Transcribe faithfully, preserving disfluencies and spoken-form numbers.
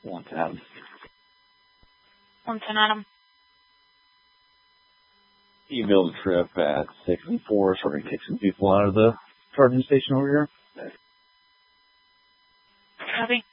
One ten. One ten, Adam. You build a trip at six and four, so we're gonna kick some people out of the charging station over here. Copy.